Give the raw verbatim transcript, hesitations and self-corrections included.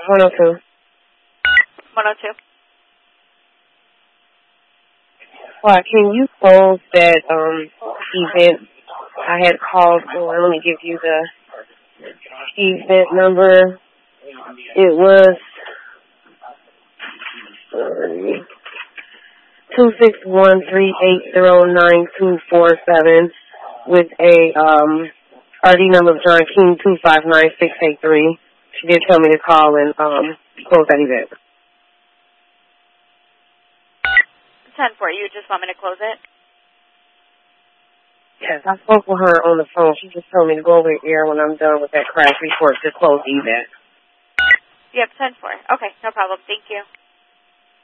one oh two. one oh two. Well, can you close that um event I had called for? Let me give you the event number. It was two six one three eight zero nine two four seven with a um R D number of John King two five nine six eight three. She did tell me to call and um close that event. ten four. You just want me to close it? Yes, I spoke with her on the phone. She just told me to go over the air when I'm done with that crash report to close the event. Yep, ten four. Okay, no problem. Thank you.